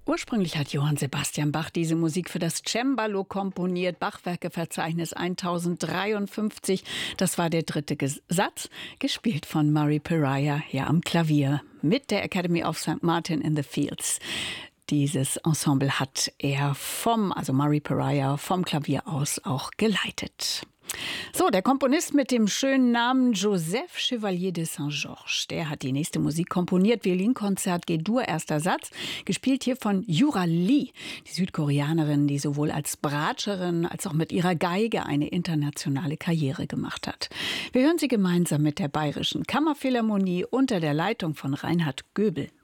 Ursprünglich hat Johann Sebastian Bach diese Musik für das Cembalo komponiert, Bachwerkeverzeichnis 1053. Das war der dritte Satz, gespielt von Murray Pariah, ja am Klavier, mit der Academy of St. Martin in the Fields. Dieses Ensemble hat er Murray Pariah, vom Klavier aus auch geleitet. So, der Komponist mit dem schönen Namen Joseph Chevalier de Saint-Georges, der hat die nächste Musik komponiert. Violinkonzert G-Dur, erster Satz, gespielt hier von Yura Lee, die Südkoreanerin, die sowohl als Bratscherin als auch mit ihrer Geige eine internationale Karriere gemacht hat. Wir hören sie gemeinsam mit der Bayerischen Kammerphilharmonie unter der Leitung von Reinhard Göbel.